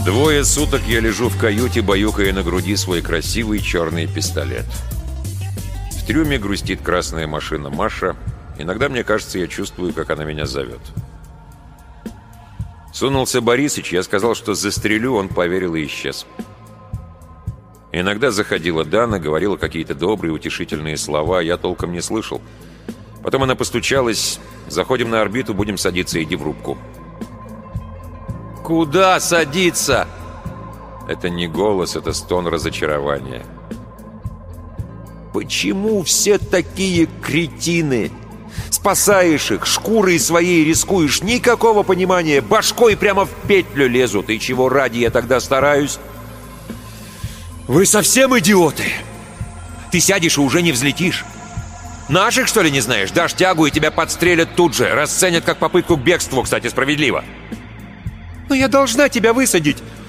Двое суток я лежу в каюте, баюкая на груди свой красивый черный пистолет. В трюме грустит красная машина Маша. Иногда, мне кажется, я чувствую, как она меня зовет. Сунулся Борисыч, я сказал, что застрелю, он поверил и исчез. Иногда заходила Дана, говорила какие-то добрые, утешительные слова, я толком не слышал. Потом она постучалась: «Заходим на орбиту, будем садиться, иди в рубку». «Куда садиться?» Это не голос, это стон разочарования. «Почему все такие кретины? Спасаешь их, шкурой своей рискуешь, никакого понимания, башкой прямо в петлю лезут. И чего ради я тогда стараюсь?» «Вы совсем идиоты! Ты сядешь и уже не взлетишь. Наших, что ли, не знаешь? Дашь тягу, и тебя подстрелят тут же. Расценят как попытку к бегству, кстати, справедливо». «Но я должна тебя высадить.